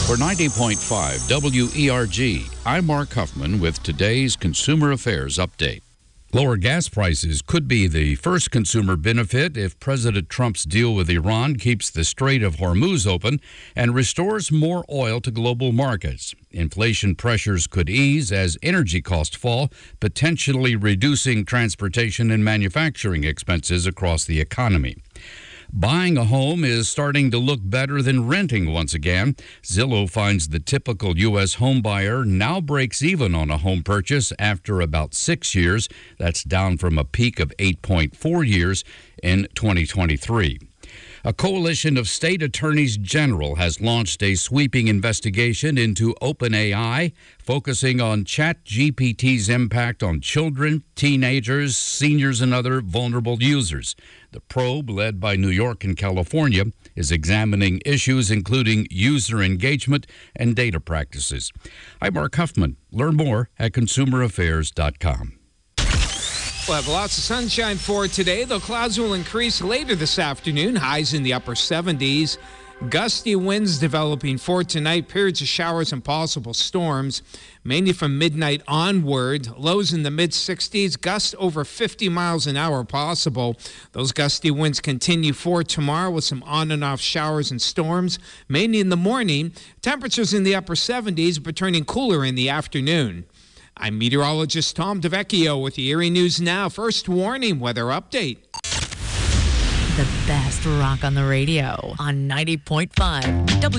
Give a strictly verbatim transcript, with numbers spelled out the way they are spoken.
For ninety point five W E R G, I'm Mark Huffman with today's Consumer Affairs Update. Lower gas prices could be the first consumer benefit if President Trump's deal with Iran keeps the Strait of Hormuz open and restores more oil to global markets. Inflation pressures could ease as energy costs fall, potentially reducing transportation and manufacturing expenses across the economy. Buying a home is starting to look better than renting once again. Zillow finds the typical U S home buyer now breaks even on a home purchase after about six years. That's down from a peak of eight point four years in twenty twenty-three. A coalition of state attorneys general has launched a sweeping investigation into OpenAI, focusing on ChatGPT's impact on children, teenagers, seniors, and other vulnerable users. The probe, led by New York and California, is examining issues including user engagement and data practices. I'm Mark Huffman. Learn more at consumer affairs dot com. We'll have lots of sunshine for today, though clouds will increase later this afternoon. Highs in the upper seventies. Gusty winds developing for tonight. Periods of showers and possible storms, mainly from midnight onward. Lows in the mid-sixties. Gusts over fifty miles an hour possible. Those gusty winds continue for tomorrow with some on and off showers and storms, mainly in the morning. Temperatures in the upper seventies, but turning cooler in the afternoon. I'm meteorologist Tom DeVecchio with the Erie News Now. First warning weather update. The best rock on the radio on ninety point five W